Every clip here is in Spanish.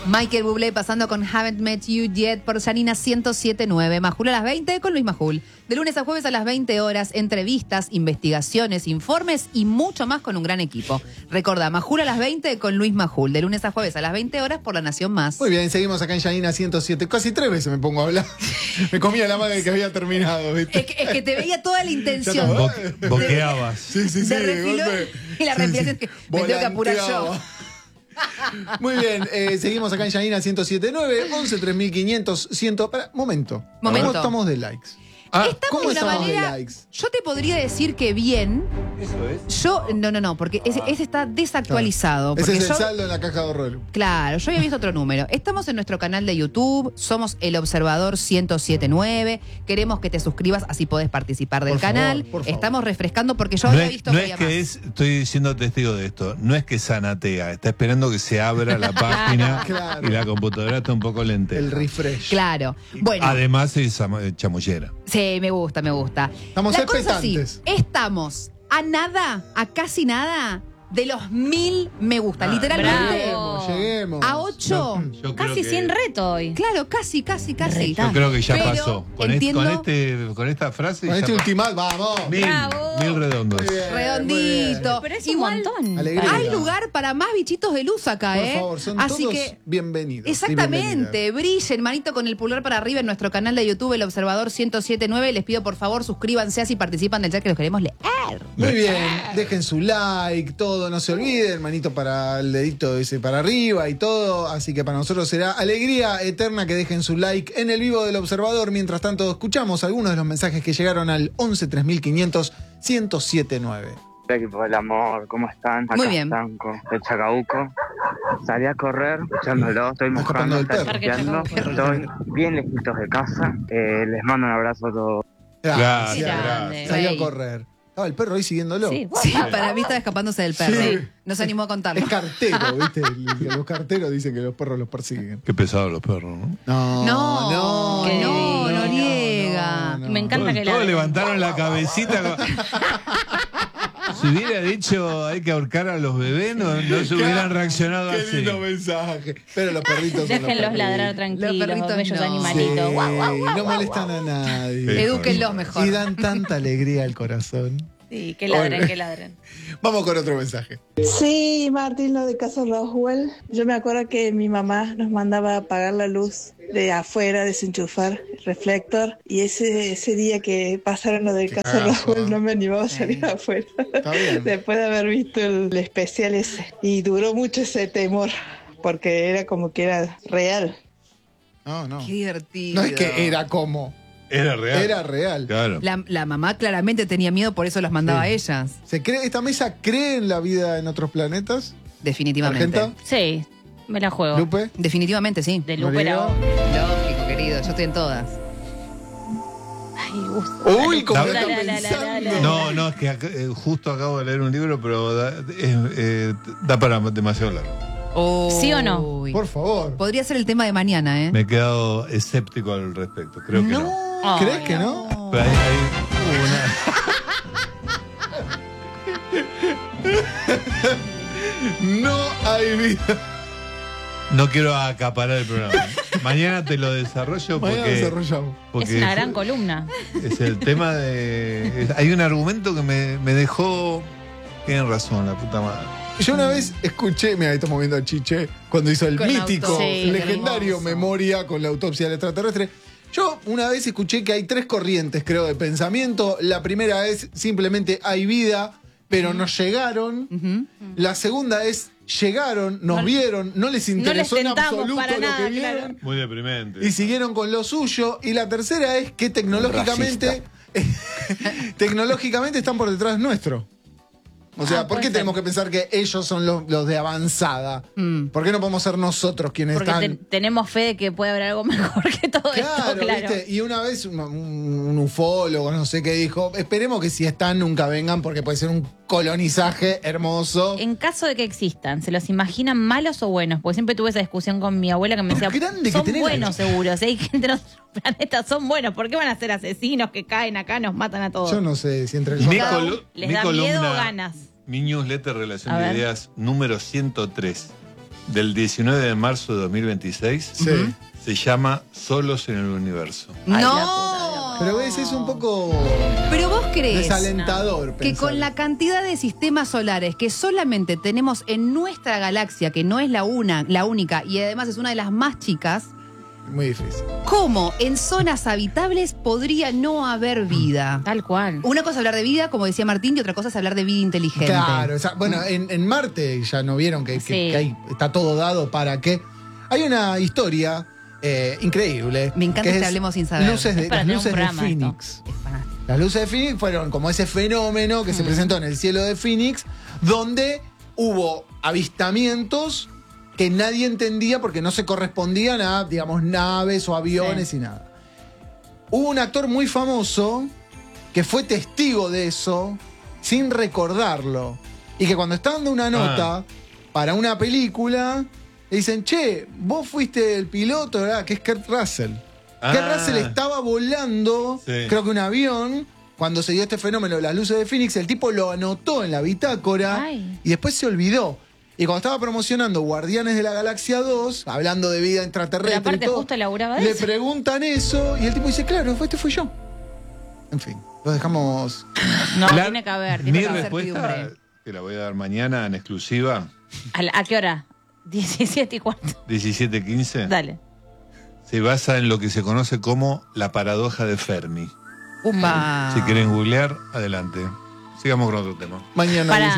Michael Bublé pasando con Haven't Met You Yet por Janina 107.9. Majul a las 20 con Luis Majul. De lunes a jueves a las 20 horas, entrevistas, investigaciones, informes y mucho más con un gran equipo. Recordá, Majul a las 20 con Luis Majul. De lunes a jueves a las 20 horas por La Nación Más. Muy bien, seguimos acá en Janina 107. Casi 3 veces me pongo a hablar. Me comía la madre que había terminado, ¿viste? Es que te veía toda la intención. Boqueabas. Sí. De refilón y la respiración que me tengo que apurar yo. Muy bien, seguimos acá en Janina 107.9, 11 3500 100. Momento. ¿Cómo estamos de likes? Estamos ¿Cómo de una estamos manera, de likes? yo te podría decir que bien. Eso es. Yo, no, porque ese está desactualizado. Ese Porque es el saldo en la caja de ahorro. Claro, yo había visto otro número. Estamos en nuestro canal de YouTube, somos El Observador 107.9. Queremos que te suscribas, así podés participar del canal. Por favor. Estamos refrescando porque yo No había es, visto no que es había que más. estoy siendo testigo de esto, no es que zanatea, está esperando que se abra la página Claro. y la computadora está un poco lenta. El refresh. Claro. Bueno, Además es chamullera. sí, me gusta. Estamos La cosa es así, expectantes. estamos a casi nada de los 1000 me gusta. Literalmente. Bravo. Lleguemos. A 8. Yo creo Casi que- 100 reto hoy. Claro, casi. Yo creo que ya Pero pasó. entiendo- Con esta frase. Con ya este pasó. ultimato, vamos. Bravo. Mil redondos. Muy bien, Redondito. Pero es Igual, un montón. Alegría. hay lugar para más bichitos de luz acá, Por ¿eh? favor, son Así todos que bienvenidos. y exactamente, brillen, manito con el pulgar para arriba en nuestro canal de YouTube, El Observador 107.9. Les pido por favor suscríbanse así participan del chat que los queremos leer. Muy bien, dejen su like, todo, no se olviden, manito para el dedito ese para arriba y todo, así que para nosotros será alegría eterna que dejen su like en el vivo del Observador. Mientras tanto, escuchamos algunos de los mensajes que llegaron al 11 3500 1079. Equipo del amor, ¿cómo están? Acá Muy bien. Franco, de Chacabuco. Salí a correr, escuchándolo, estoy Está escapando mojando, del está perro. Parque limpiando. Chacabuco. Estoy bien lejitos de casa. Les mando un abrazo a todos. Gracias, Grande. Salió a Rey. correr. Estaba el perro ahí siguiéndolo. Sí, Sí, para mí estaba escapándose del perro. Sí. No se animó a contarlo. Es cartero, ¿viste? Los carteros dicen que los perros los persiguen. Qué pesados los perros, ¿no? No niega. Me encanta que Todos la levantaron la cabecita. Si hubiera dicho hay que ahorcar a los bebés, no se hubieran reaccionado Qué así. lindo mensaje. Pero los perritos son Déjenlos los ladrar Los tranquilos, perritos los bellos no. animalitos. Sí, Guau, guau, guau, no guau, molestan a nadie. Edúquenlos mejor. Y dan tanta alegría al corazón. Sí, que ladren, que ladren. Vamos con otro mensaje. Sí, Martín, lo de Casa Roswell. Yo me acuerdo que mi mamá nos mandaba a apagar la luz de afuera, desenchufar el reflector. Y ese día que pasaron lo de Casa cagazo, Roswell no me animaba a salir afuera. Está bien. Después de haber visto el especial ese. Y duró mucho ese temor, porque era como que era real. No. Qué divertido. No es que era como. Era real. Era real. Claro. La mamá claramente tenía miedo, por eso las mandaba a ellas. ¿Esta mesa cree en la vida en otros planetas? Definitivamente. ¿Argenta? Sí, me la juego. ¿Lupe? Definitivamente sí. De Lupe era vos. Lógico, querido. Yo estoy en todas. Ay, gusto. Uy, como Da- están la, la, la, pensando. la, la. No, es que justo acabo de leer un libro, pero da para demasiado largo. ¿Sí o no? Uy. Por favor. Podría ser el tema de mañana, ¿eh? Me he quedado escéptico al respecto. Creo que no. Ay, ¿Crees que no? Pero hay No hay vida. No quiero acaparar el programa. Mañana te lo desarrollo Mañana porque, desarrollamos. Es una gran columna. es el tema de... Hay un argumento que me dejó... Tienen razón, la puta madre. Yo una vez escuché, mira, ahí estamos viendo a Chiche, cuando hizo el Con mítico, autopsia. Sí, legendario hermoso. Memoria con la autopsia del extraterrestre. Yo una vez escuché que hay 3 corrientes, creo, de pensamiento. La primera es simplemente hay vida, pero no llegaron. Ujú. La segunda es llegaron, nos vieron, no les interesó en tentamos absoluto para lo nada, que vieron. claro. Muy deprimente. Y siguieron con lo suyo. Y la tercera es que tecnológicamente tecnológicamente están por detrás nuestro. O sea, ¿por puede qué ser. tenemos que pensar que ellos son los de avanzada? Mm. ¿Por qué no podemos ser nosotros quienes Porque están? tenemos fe de que puede haber algo mejor que todo Claro, esto, claro. ¿viste? Y una vez un ufólogo, no sé qué, dijo, esperemos que si están nunca vengan porque puede ser un colonizaje hermoso. En caso de que existan, ¿se los imaginan malos o buenos? Porque siempre tuve esa discusión con mi abuela que me decía, grande que son tenés buenos la- seguros, hay gente en otros planetas, son buenos, ¿por qué van a ser asesinos que caen acá, nos matan a todos? Yo no sé si entre Mi nosotros... colo- ¿Les mi da miedo o columna- ganas? Mi newsletter Relación A de ver. Ideas número 103. del 19 de marzo de 2026 Sí. se llama Solos en el Universo. Ay, No. Pero ves, es un poco Pero vos crees desalentador que pensar con la eso. cantidad de sistemas solares que solamente tenemos en nuestra galaxia, que no es la única, y además es una de las más chicas, Muy difícil. ¿cómo en zonas habitables podría no haber vida? Tal cual. Una cosa es hablar de vida, como decía Martín, y otra cosa es hablar de vida inteligente. Claro, o sea, bueno, en Marte ya no vieron que Sí. está todo dado para que. Hay una historia increíble. Me encanta que es hablemos sin saber. Luces Es de, para las tener un luces de programa esto. Phoenix. Es fanático. Las luces de Phoenix fueron como ese fenómeno que se presentó en el cielo de Phoenix, donde hubo avistamientos que nadie entendía porque no se correspondían a, digamos, naves o aviones y nada. Hubo un actor muy famoso que fue testigo de eso sin recordarlo. Y que cuando está dando una nota para una película, le dicen, che, vos fuiste el piloto, ¿verdad? Que es Kurt Russell. Kurt Russell estaba volando, Sí. creo que un avión, cuando se dio este fenómeno de las luces de Phoenix, el tipo lo anotó en la bitácora Ay. y después se olvidó. Y cuando estaba promocionando Guardianes de la Galaxia 2, hablando de vida extraterrestre Pero aparte y todo, justo laburaba de le eso. preguntan eso y el tipo dice, claro, este fui yo. En fin, lo dejamos. No, La- tiene que haber. Mi Tiene que haber. respuesta, certidumbre. que la voy a dar mañana en exclusiva, ¿A qué hora? 17:15. 17:15, Dale. se basa en lo que se conoce como la paradoja de Fermi. Upa. Si quieren googlear, adelante. Sigamos con otro tema. Mañana Para-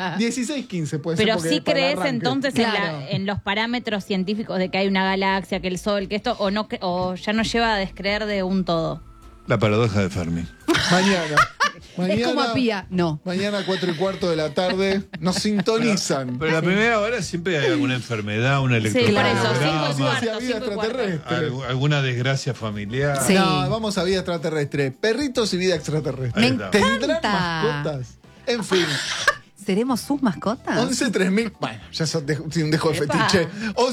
16:15 puede ser. Pero porque sí para el crees arranque. entonces Claro. en los parámetros científicos de que hay una galaxia, que el Sol, que esto, o ya nos lleva a descreer de un todo. La paradoja de Fermi. Mañana. Es como a Pía. No. Mañana 4:15 de la tarde nos sintonizan. Pero la primera hora siempre hay alguna enfermedad, un por eso, electrocardiograma, 5:15. Hacia vida 5:15. extraterrestre. alguna desgracia familiar. Sí. No, vamos a vida extraterrestre. Perritos y vida extraterrestre. Me encanta. ¿Tendrán mascotas? En fin, ¿Seremos sus mascotas? 11-3000. Bueno, ya eso un dejo de Epa. fetiche.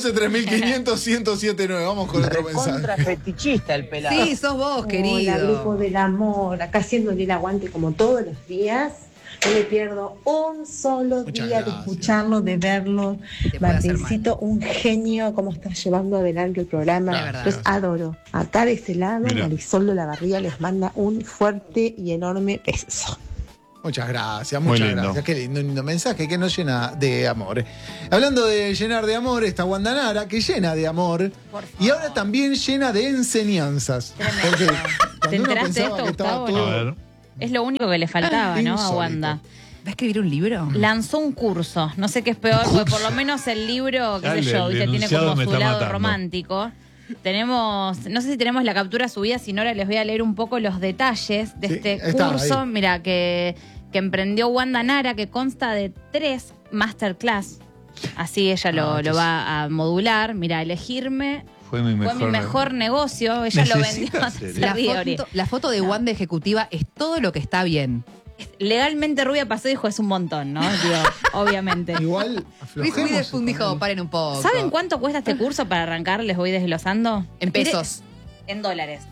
11-3500-1079. Vamos con otro mensaje. fetichista el pelado. Sí, sos vos, Hola, querido. grupo del amor, acá haciéndole el aguante como todos los días. No me pierdo un solo Muchas día gracias. de escucharlo, de verlo. Te puede hacer Martincito, un genio, cómo estás llevando adelante el programa. De verdad. Los adoro. Acá de ese lado, Mira. Marisol de la Barriga les manda un fuerte y enorme beso. Muchas gracias, Muy muchas lindo. gracias. Qué lindo mensaje que nos llena de amor. Hablando de llenar de amor, está Wanda Nara, que llena de amor. Y ahora también llena de enseñanzas. Porque ¿Te cuando uno enteraste de pensaba esto, que estaba Gustavo? todo. A ver. Es lo único que le faltaba, ¿no? A Insólito. Wanda. ¿Va a escribir un libro? Lanzó un curso, no sé qué es peor, porque por lo menos el libro, qué Ya, sé yo, el ¿viste? Tiene enunciado como me su está lado matando. romántico. Tenemos, no sé si tenemos la captura subida, si no ahora les voy a leer un poco los detalles de Sí, este está curso, ahí. mira, que emprendió Wanda Nara, que consta de 3 masterclass. Así ella lo va a modular. Mira, elegirme Fue mi fue mejor, mi mejor negocio. Ella lo vendió Necesita a hacer La foto de Wanda ejecutiva es todo lo que está bien. Legalmente Rubia pasó y dijo, es un montón, ¿no? Digo, obviamente. Igual, Luis aflojemos Witherspoon con dijo, él. paren un poco. ¿Saben cuánto cuesta este curso para arrancar? Les voy desglosando. En pesos. En dólares.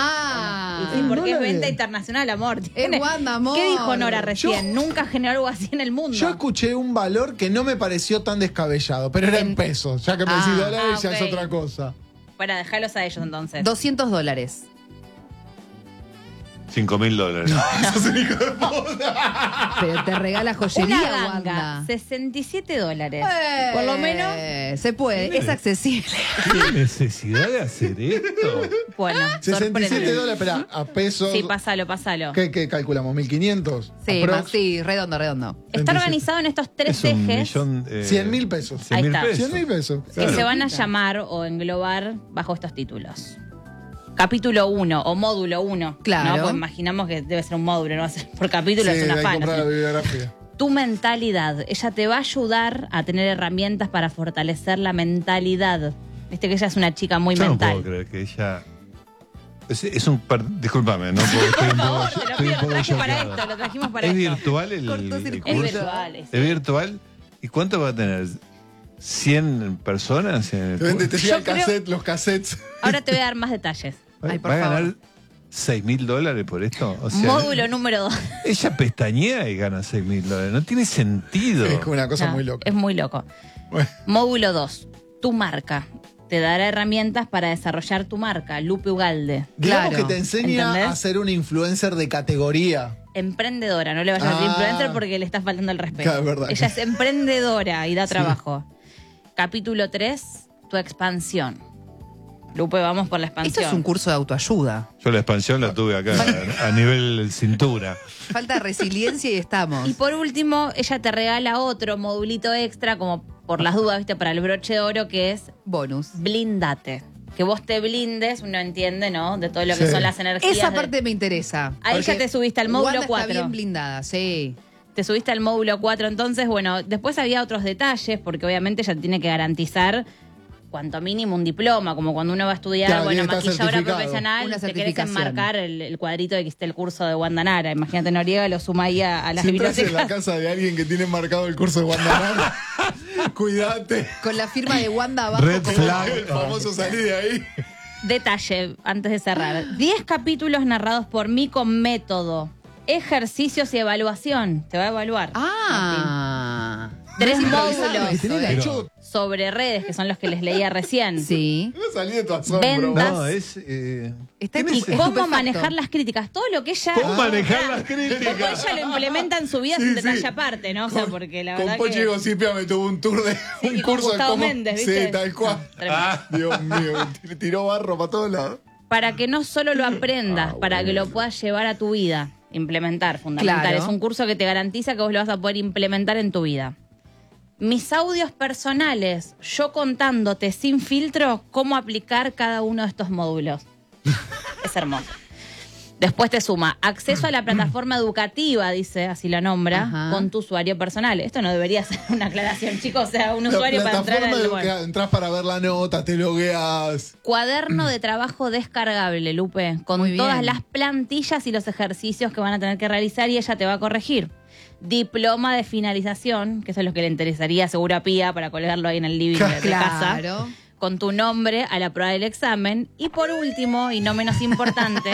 Ah. Sí, porque es dólares. venta internacional, amor. Es Wanda, amor. ¿Qué dijo Nora recién? Nunca generó algo así en el mundo. Yo escuché un valor que no me pareció tan descabellado, pero era en pesos. Ya que me decís dólares, ya es ok. otra cosa. Para dejarlos a ellos entonces. $200. $5.000. Sos un hijo de puta. Pero te regala joyería, Una ganga, Wanda. $67. Por lo menos, Se puede, es accesible. ¿Qué necesidad de hacer esto? bueno, 67 sorprende. dólares, espera, a pesos. Sí, pásalo. ¿Qué calculamos? ¿1.500? Sí, Aprox. más, sí, redondo. Está organizado en estos 3 Es un ejes 100.000 pesos. 100.000 Ahí está. pesos. 100.000 pesos. que se van a llamar o englobar bajo estos títulos. Capítulo 1 o módulo 1. Claro. ¿no? Pues imaginamos que debe ser un módulo, no va a ser por capítulo, Sí, es una hay que fan. comprar así. la bibliografía. Tu mentalidad. Ella te va a ayudar a tener herramientas para fortalecer la mentalidad. Viste que ella es una chica muy Yo no mental. puedo creer que ella... Es un... Discúlpame, ¿no? Porque estoy un poco, No, te lo estoy pido, un poco lo traje para choqueado. esto, lo trajimos para ¿Es esto. virtual el Cortocircuito. Es curso? virtual. ¿Es virtual? ¿Y cuánto va a tener? ¿100 personas en el Te curso? decía Yo el cassette, los cassettes. Ahora te voy a dar más detalles. Ay, por va a favor. ganar $6.000 por esto? O sea, Módulo número 2. ella pestañea y gana $6.000. No tiene sentido. Es como una cosa muy loca. Es muy loco. Bueno. Módulo 2. Tu marca. Te dará herramientas para desarrollar tu marca. Lupe Ugalde. Digamos Claro. que te enseña ¿Entendés? a ser una influencer de categoría. Emprendedora. No le vayas a decir Ah. influencer porque le está faltando el respeto. Claro, es verdad. Ella es emprendedora y da trabajo. Capítulo 3. Tu expansión. Lupe, vamos por la Esto expansión. es un curso de autoayuda. Yo la expansión la tuve acá a nivel cintura. Falta resiliencia y estamos. Y por último, ella te regala otro modulito extra, como por las dudas, ¿viste? Para el broche de oro, que es Bonus. blindate. Que vos te blindes, uno entiende, ¿no? De todo lo que Sí. son las energías. Esa parte me interesa. Ahí ya porque te subiste al módulo Wanda 4. Está bien blindada, sí. Te subiste al módulo 4, entonces, bueno, después había otros detalles, porque obviamente ella tiene que garantizar cuanto mínimo un diploma, como cuando uno va a estudiar, Claro, bueno, tiene que estar maquilladora certificado. profesional, Una te querés certificación. enmarcar el cuadrito de que esté el curso de Wanda Nara. Imagínate, Noriega lo suma ahí a las Si entras en la bibliotecas. casa de alguien que tiene marcado el curso de Guandanara, cuídate. Con la firma de Wanda abajo. Red como- flag. El famoso salí de ahí. Detalle, antes de cerrar. 10 capítulos narrados por mí con método, ejercicios y evaluación. Te va a evaluar. Martín. Ah. 3 No, módulos Que tenés la Pero- chota. sobre redes, que son los que les leía recién. Sí. No salí de tu asombro. Ventas. No, es. Está ¿quién Y es? cómo estupefacto. manejar las críticas. Todo lo que ella... ¿Cómo manejar las Cómo críticas? ella lo implementa en su vida es Sí, un sí. detalle aparte, ¿no? O sea, porque la Con verdad Pochi que... Gosipia me tuvo un tour de Sí, un y con curso de Gustavo cómo. Méndez, ¿viste? Sí, tal cual. Tremendo. Dios mío, me tiró barro para todos lados. Para que no solo lo aprendas, para que lo puedas llevar a tu vida. Implementar, fundamental. Claro. Es un curso que te garantiza que vos lo vas a poder implementar en tu vida. Mis audios personales, yo contándote sin filtro cómo aplicar cada uno de estos módulos. Es hermoso. Después te suma acceso a la plataforma educativa, dice, así lo nombra, Ajá. con tu usuario personal. Esto no debería ser una aclaración, chicos. O sea, un La usuario para entrar plataforma al de lugar. que entras para ver la nota, te logueas. Cuaderno de trabajo descargable, Lupe, con Muy bien. todas las plantillas y los ejercicios que van a tener que realizar y ella te va a corregir. Diploma de finalización, que eso es lo que le interesaría seguro a Pía para colgarlo ahí en el living de casa, Claro. con tu nombre a la prueba del examen. Y por último, y no menos importante,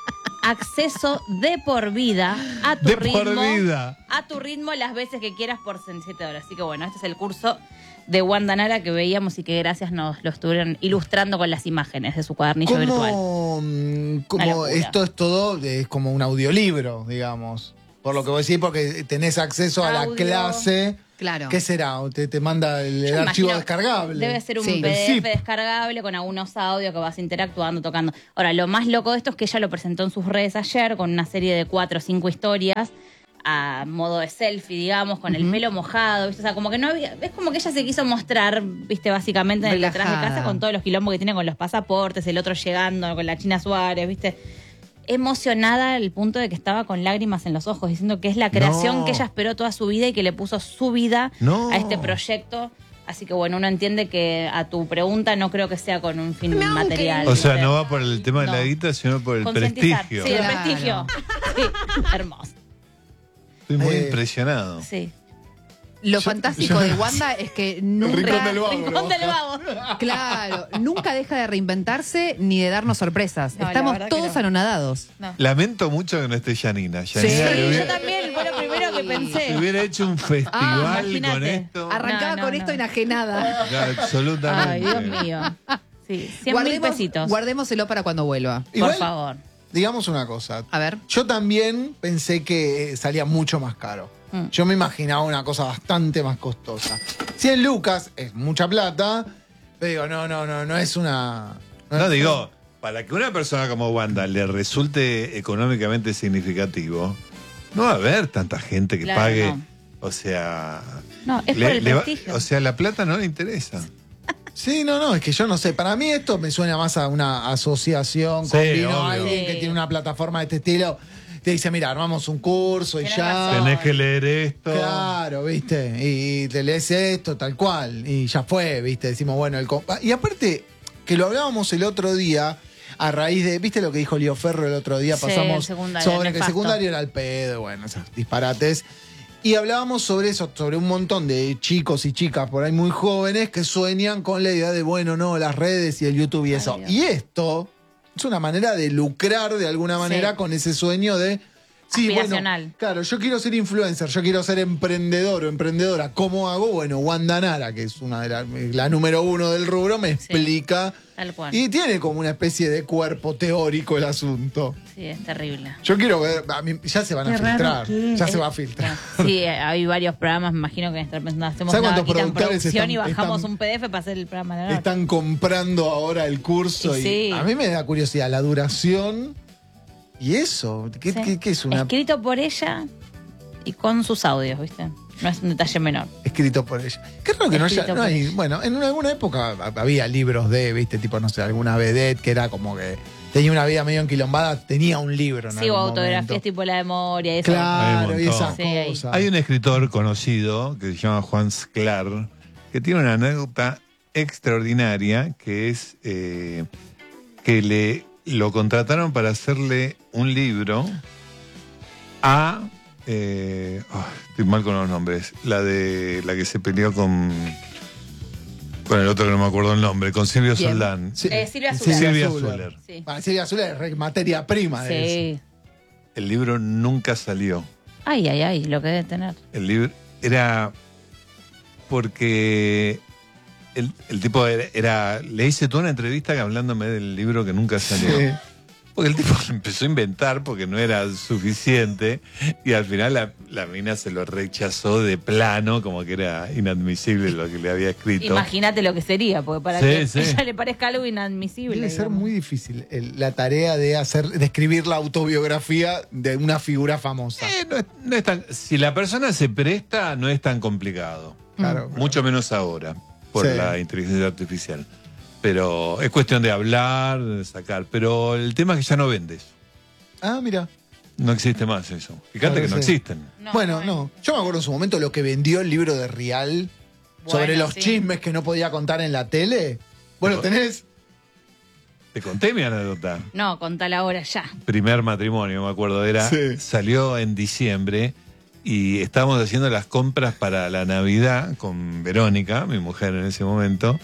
acceso de por vida a tu De ritmo. por vida. A tu ritmo las veces que quieras por 67 horas. Así que bueno, este es el curso de Wanda Nara que veíamos y que gracias nos lo estuvieron ilustrando con las imágenes de su cuadernillo virtual. Como Una locura. esto es todo, es como un audiolibro, digamos. Por lo que vos decís, porque tenés acceso a la Audio. clase. Claro. ¿Qué será? Te manda el Yo archivo imagino, descargable. Debe ser un Sí. El PDF zip. descargable con algunos audios que vas interactuando, tocando. Ahora, lo más loco de esto es que ella lo presentó en sus redes ayer con una serie de 4 o 5 historias a modo de selfie, digamos, con el pelo mojado, ¿viste? O sea, como que no había... Es como que ella se quiso mostrar, viste, básicamente en el detrás de Relajada. casa con todos los quilombos que tiene con los pasaportes, el otro llegando con la China Suárez, viste. Emocionada al punto de que estaba con lágrimas en los ojos, diciendo que es la creación No. que ella esperó toda su vida y que le puso su vida No. a este proyecto. Así que bueno, uno entiende que a tu pregunta no creo que sea con un fin material. O sea, ¿viste? no va por el tema de No. la guita, sino por el Concientizar. prestigio. Sí, el Claro. prestigio. Sí, hermoso. Estoy muy Eh, impresionado. Sí. Lo fantástico de Wanda es que nunca. Rincón del Vago, Rincón ¿no? del Vago. Claro, nunca deja de reinventarse ni de darnos sorpresas. No, la Estamos verdad que todos no. anonadados. No. Lamento mucho que no esté Yanina. Sí, Yanina le yo hubiera, también, fue lo primero que si pensé. hubiera hecho un festival imagínate. con esto. Arrancaba No, con no. esto enajenada. No, absolutamente. Ay, Dios mío. Sí, 100.000 pesitos. Guardémoselo para cuando vuelva. Igual, Por favor. digamos una cosa. A ver. Yo también pensé que salía mucho más caro. Mm. Yo me imaginaba una cosa bastante más costosa. 100 lucas es mucha plata, pero digo, no es una... No, digo, para que una persona como Wanda le resulte económicamente significativo, no va a haber tanta gente que Claro, pague. no. O sea. No, es por el prestigio. o sea, la plata no le interesa. Sí, no, es que yo no sé. Para mí esto me suena más a una asociación Sí, con vino obvio. alguien que Sí. tiene una plataforma de este estilo. Te dice, mira, armamos un curso y Tenés ya. razón. Tenés que leer esto. Claro, viste, y te lees esto, tal cual, y ya fue, viste, decimos, bueno, y aparte, que lo hablábamos el otro día, a raíz de, viste lo que dijo Lío Ferro el otro día, Sí, pasamos el secundario, sobre que el nefasto. secundario era el pedo, bueno, esos disparates, y hablábamos sobre eso, sobre un montón de chicos y chicas por ahí muy jóvenes que sueñan con la idea de, bueno, no, las redes y el YouTube y eso, Dios. y esto es una manera de lucrar de alguna manera con ese sueño de... Sí, aspiracional. bueno, claro, yo quiero ser influencer, yo quiero ser emprendedor o emprendedora. ¿Cómo hago? Bueno, Wanda Nara, que es una de la número 1 del rubro, me explica. Tal cual. Y tiene como una especie de cuerpo teórico el asunto. Sí, es terrible. Yo quiero ver, a mí, ya se van a filtrar, ya se va a filtrar. Sí, hay varios programas, me imagino que están pensando, hacemos ¿Sabe una cuántos vaquita en productores producción y están- bajamos están- un PDF para hacer el programa de la noche. Están comprando ahora el curso Y y sí. a mí me da curiosidad la duración y eso. ¿Qué, Sí. qué es una Escrito por ella y con sus audios, ¿viste? No es un detalle menor. escrito por ella? Qué raro que no haya, Escrito no por hay, ella. bueno, en alguna época había libros de, viste, tipo, no sé, alguna vedette que era como que tenía una vida medio enquilombada, tenía un libro, en Sí, o algún autografías momento. tipo la de Moria y eso. Claro, Hay y un esas montón. Sí, hay. cosas. Hay un escritor conocido que se llama Juan Sclar, que tiene una anécdota extraordinaria, que es que lo contrataron para hacerle un libro a... estoy mal con los nombres. La que se peleó con el otro que no me acuerdo el nombre, con Silvio Bien. Soldán. Sí, Silvia Zuller. Silvia Zuller. Sí. Para Silvia Zuller es materia prima de eso. Sí. El libro nunca salió. Ay, lo que debe tener. El libro era porque el tipo le hice toda una entrevista hablándome del libro que nunca salió. Sí. Porque el tipo empezó a inventar porque no era suficiente y al final la mina se lo rechazó de plano, como que era inadmisible lo que le había escrito. Imagínate lo que sería, porque para Sí, que sí. a ella le parezca algo inadmisible. Debe ser digamos. muy difícil la tarea de escribir la autobiografía de una figura famosa. No es tan, si la persona se presta, no es tan complicado. Claro. Mucho menos ahora, por Sí. la inteligencia artificial. Pero es cuestión de hablar, de sacar. Pero el tema es que ya no vendes. Ah, mira. No existe más eso. Fíjate Claro que no que sí. existen. Bueno, no. Yo me acuerdo en su momento lo que vendió el libro de Rial sobre Bueno, los sí. chismes que no podía contar en la tele. Bueno, tenés. Te conté mi anécdota. No, contala ahora ya. Primer matrimonio, me acuerdo, Sí. salió en diciembre y estábamos haciendo las compras para la Navidad con Verónica, mi mujer en ese momento.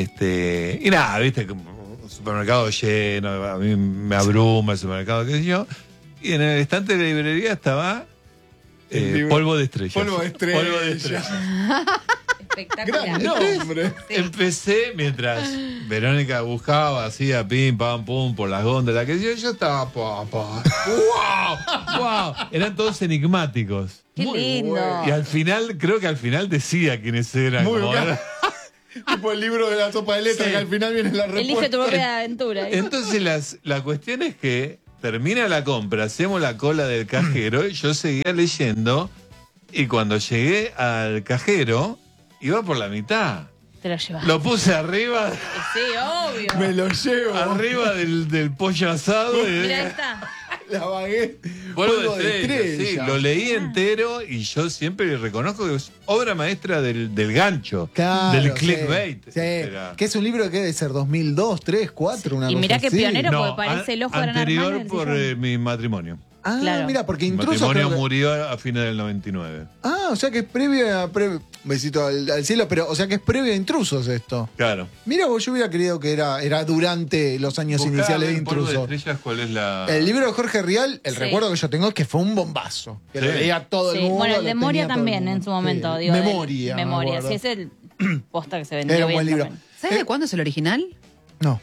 Y nada, viste, como un supermercado lleno, a mí me abruma el supermercado, qué sé yo. Y en el estante de la librería estaba El libro. Polvo de estrellas. Polvo de estrellas. Polvo de estrellas. Espectacular. Gran nombre. Empecé mientras Verónica buscaba, hacía pim, pam, pum, por las góndolas, que yo estaba, ¡wow! ¡Wow! Eran todos enigmáticos. Qué Muy lindo. bueno. Y al final, creo que al final decía quiénes eran. Muy como bueno. era. Tipo el libro de la sopa de letras, Sí. que al final viene la respuesta. Elige tu propia aventura. Entonces la cuestión es que termina la compra, hacemos la cola del cajero, y yo seguía leyendo, y cuando llegué al cajero, iba por la mitad. Te lo llevas. Lo puse arriba, Sí, obvio. Me lo llevo. arriba del pollo asado. Y Mira, ahí está. La baguette. Polvo de estrella, sí, lo leí entero y yo siempre reconozco que es obra maestra del gancho, Claro, del sí, clickbait. sí. Era. Que es un libro que debe ser 2002, 3, 4, una Y cosa mirá qué así. pionero. Pero porque parece el ojo de Gran anterior Hermano del por sillón. mi matrimonio. Ah, Claro. mira, porque Mi Intrusos matrimonio creo que- murió a fines del 99. Ah, o sea que es previo a... besito al cielo, pero o sea que es previo a Intrusos esto. Claro. Mira, vos yo hubiera creído que era durante los años Buscá, iniciales de a ver, Polvo Intrusos. de estrellas, ¿cuál es la...? El libro de Jorge Rial, el Sí. recuerdo que yo tengo es que fue un bombazo. Que lo Sí. leía todo el Sí, mundo. bueno, el lo de Moria tenía todo el también mundo. en su momento. Sí. Digo, Memoria. me Memoria, acuerdo. sí, es el posta que se vendió Era un bien buen libro. también. ¿Sabes de cuándo es el original? No.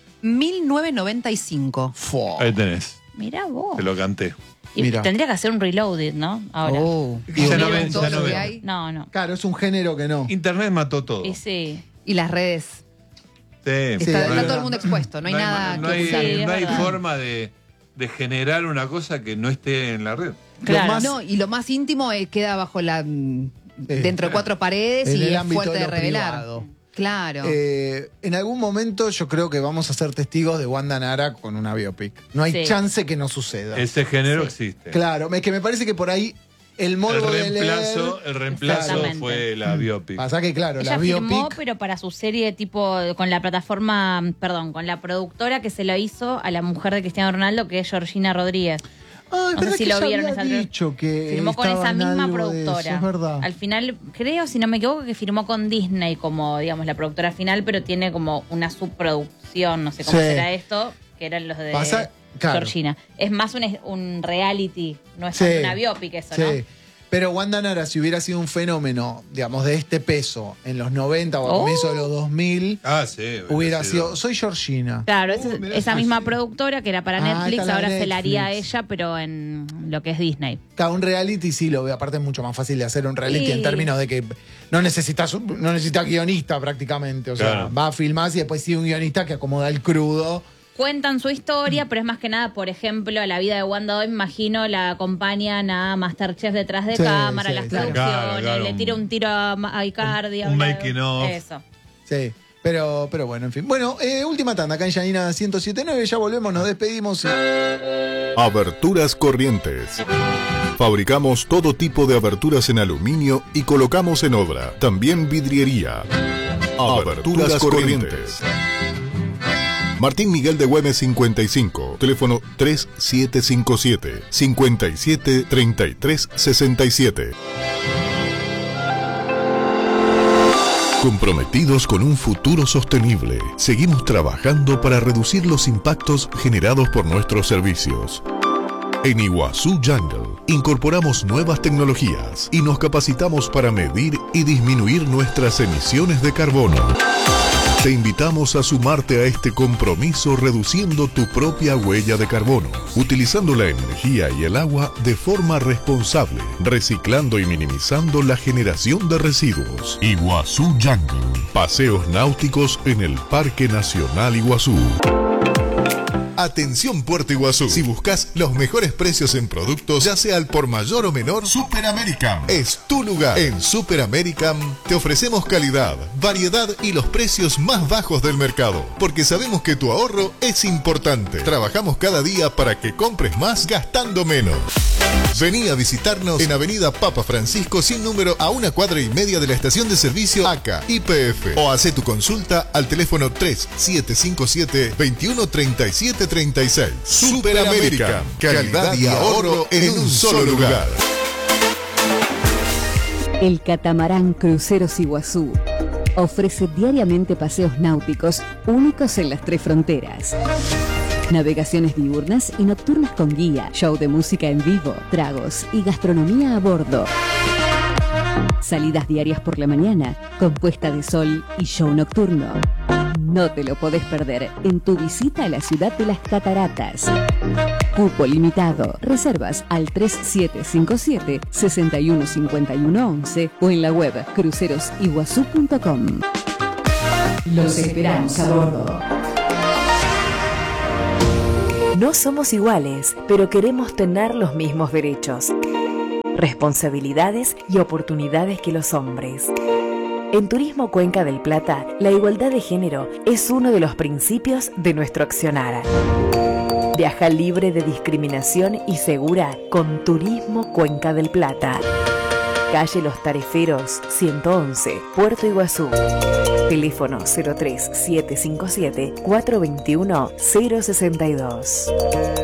1995. Fua. Ahí tenés, Mirá vos. te lo canté. Y Mira. tendría que hacer un reloaded, ¿no? Ahora. Oh. Y ya no Vieron ven, todo ya no lo que ven. hay. No, no. Claro, es un género que no. Internet mató todo. Y sí. Y las redes. Sí, Está, no está hay- todo el mundo expuesto. No hay nada no que hay, ocultar. Sí, es no hay verdad. forma de generar una cosa que no esté en la red. Claro. más- No, y lo más íntimo queda bajo la. Sí. Dentro de cuatro paredes En y el es ámbito fuerte de de lo revelar. privado. Claro. En algún momento yo creo que vamos a ser testigos de Wanda Nara con una biopic. No hay Sí. chance que no suceda. Ese género Sí. existe. Claro, es que me parece que por ahí el morbo de leer... El reemplazo Exactamente. fue la biopic. Pasa que claro, Ella la firmó, biopic... pero para su serie tipo con la plataforma, perdón, con la productora que se lo hizo a la mujer de Cristiano Ronaldo, que es Georgina Rodríguez. Ah, es No verdad sé si que lo ella vieron había esa dicho que Firmó con estaba esa en misma algo de eso, productora. es verdad. Al final, creo, si no me equivoco, que firmó con Disney como, digamos, la productora final, pero tiene como una subproducción, no sé cómo Sí. será esto. que eran los de Claro. Georgina. Es más un reality, no es Sí. tanto una biopic eso, ¿no? Sí. Pero Wanda Nara, si hubiera sido un fenómeno, digamos, de este peso en los 90 o a comienzos de los 2000, Sí. hubiera sido. Soy Georgina. Claro, mirá, esa misma sí. productora que era para Netflix, está la ahora de se la haría a Netflix. ella, pero en lo que es Disney. Cada un reality sí lo veo. Aparte es mucho más fácil de hacer un reality Sí. en términos de que no necesitas guionista prácticamente. O sea, Claro. va a filmar y después sigue un guionista que acomoda el crudo. Cuentan su historia, pero es más que nada, por ejemplo, a la vida de Wanda hoy, me imagino, la acompañan a Masterchef detrás de Sí, cámara, sí, las claro. producciones, Claro, le tira un tiro a Icardi. un bla, making of. Eso. Sí. Pero bueno, en fin. Bueno, última tanda acá en Yanina 107.9. Ya volvemos, nos despedimos. Aberturas Corrientes. Fabricamos todo tipo de aberturas en aluminio y colocamos en obra. También vidriería. Aberturas Corrientes. Martín Miguel de Güemes 55, teléfono 3757 57 33 67. Comprometidos con un futuro sostenible, seguimos trabajando para reducir los impactos generados por nuestros servicios. En Iguazú Jungle incorporamos nuevas tecnologías y nos capacitamos para medir y disminuir nuestras emisiones de carbono. Te invitamos a sumarte a este compromiso reduciendo tu propia huella de carbono, utilizando la energía y el agua de forma responsable, reciclando y minimizando la generación de residuos. Iguazú Jungle. Paseos náuticos en el Parque Nacional Iguazú. Atención Puerto Iguazú. Si buscas los mejores precios en productos, ya sea al por mayor o menor, Super American es tu lugar. En Super American te ofrecemos calidad, variedad y los precios más bajos del mercado, porque sabemos que tu ahorro es importante. Trabajamos cada día para que compres más gastando menos. Vení a visitarnos en Avenida Papa Francisco sin número a 1,5 cuadras de la estación de servicio ACA YPF, o hacé tu consulta al teléfono 3757-213736. Super American, calidad y ahorro en un solo lugar. El catamarán Cruceros Iguazú ofrece diariamente paseos náuticos únicos en las 3 fronteras. Navegaciones diurnas y nocturnas con guía, show de música en vivo, tragos y gastronomía a bordo. Salidas diarias por la mañana, con puesta de sol y show nocturno. No te lo podés perder en tu visita a la ciudad de las Cataratas. Cupo limitado. Reservas al 3757-615111 o en la web crucerosiguazú.com. Los esperamos a bordo. No somos iguales, pero queremos tener los mismos derechos, responsabilidades y oportunidades que los hombres. En Turismo Cuenca del Plata, la igualdad de género es uno de los principios de nuestro accionar. Viaja libre de discriminación y segura con Turismo Cuenca del Plata. Calle Los Tareferos, 111, Puerto Iguazú. Teléfono 03757 421 062.